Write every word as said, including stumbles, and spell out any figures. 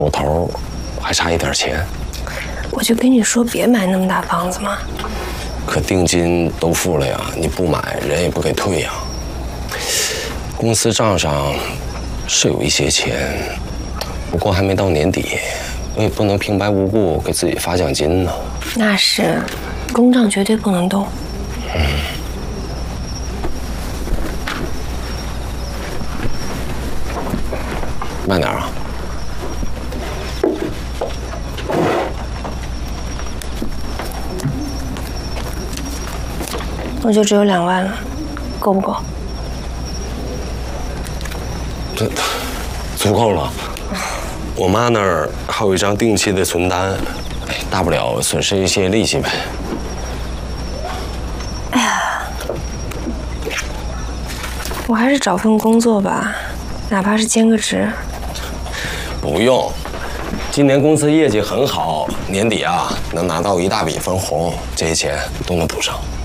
我头还差一点钱。 我就跟你说别买那么大房子嘛。 可定金都付了呀，你不买人也不给退呀。公司账上是有一些钱，不过还没到年底，我也不能平白无故给自己发奖金呢。 那是，公账绝对不能动。嗯。 慢点啊。 我就只有两万了，够不够？ 这足够了。我妈那儿还有一张定期的存单，大不了损失一些利息呗。 哎呀，我还是找份工作吧，哪怕是兼个职。 不用，今年公司业绩很好，年底啊能拿到一大笔分红，这些钱都能补上。